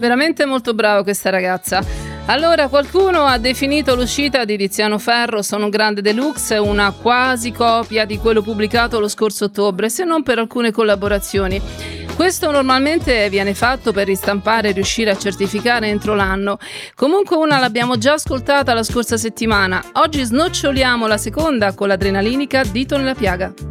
Veramente molto brava questa ragazza. Allora, qualcuno ha definito l'uscita di Tiziano Ferro Sono un grande deluxe una quasi copia di quello pubblicato lo scorso ottobre, se non per alcune collaborazioni. Questo normalmente viene fatto per ristampare e riuscire a certificare entro l'anno. Comunque una l'abbiamo già ascoltata la scorsa settimana. Oggi snoccioliamo la seconda con l'adrenalinica Dito nella piaga.